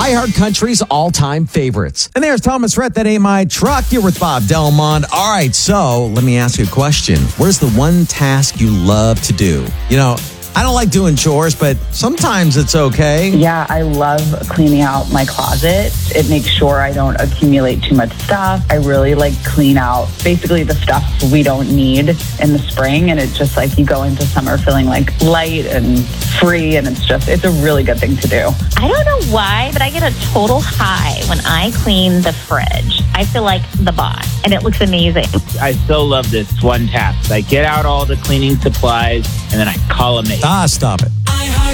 iHeartCountry's all-time favorites. And there's Thomas Rhett, That Ain't My Truck. You're with Bob Delmond. All right, so let me ask you a question. What is the one task you love to do? You know, I don't like doing chores, but sometimes it's okay. Yeah, I love cleaning out my closet. It makes sure I don't accumulate too much stuff. I really like clean out basically the stuff we don't need in the spring. And it's just like you go into summer feeling like light and free. And it's a really good thing to do. I don't know why, but I get a total high when I clean the fridge. I feel like the boss, and it looks amazing. I so love this one task. I get out all the cleaning supplies, and then I call a mate. Stop it.